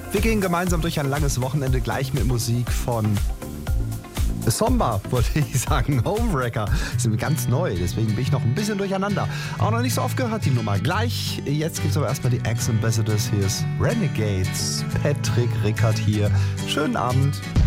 Wir gehen gemeinsam durch ein langes Wochenende gleich mit Musik von Somba, wollte ich sagen. Homewrecker. Sind ganz neu, deswegen bin ich noch ein bisschen durcheinander. Auch noch nicht so oft gehört die Nummer. Gleich, jetzt gibt es aber erstmal die Ex-Ambassadors. Hier ist Renegades. Patrick Rickard hier. Schönen Abend.